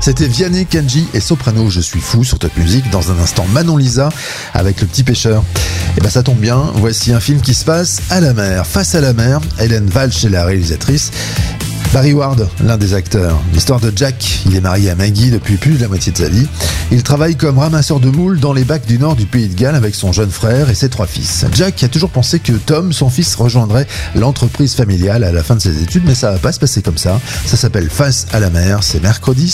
C'était Vianney, Kenji et Soprano. Je suis fou sur Top Music. Dans un instant, Manon Lisa avec Le Petit Pêcheur. Et ben ça tombe bien, voici un film qui se passe à la mer. Face à la mer, Hélène Walsh est la réalisatrice. Barry Ward, l'un des acteurs. L'histoire de Jack, il est marié à Maggie depuis plus de la moitié de sa vie. Il travaille comme ramasseur de moules dans les bacs du nord du pays de Galles avec son jeune frère et ses 3 fils. Jack a toujours pensé que Tom, son fils, rejoindrait l'entreprise familiale à la fin de ses études, mais ça va pas se passer comme ça. Ça s'appelle Face à la mer, c'est mercredi